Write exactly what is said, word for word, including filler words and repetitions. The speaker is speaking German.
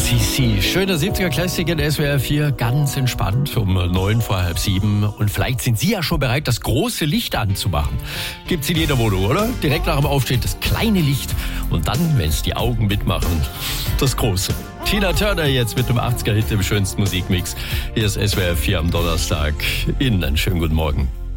C C. Schöner siebziger Klassik in S W R vier, ganz entspannt um neun vor halb sieben. Und vielleicht sind Sie ja schon bereit, das große Licht anzumachen. Gibt's in jeder Wohnung, oder? Direkt nach dem Aufstehen das kleine Licht. Und dann, wenn es die Augen mitmachen, das große. Tina Turner jetzt mit dem achtziger-Hit im schönsten Musikmix. Hier ist S W R vier am Donnerstag. Ihnen einen schönen guten Morgen.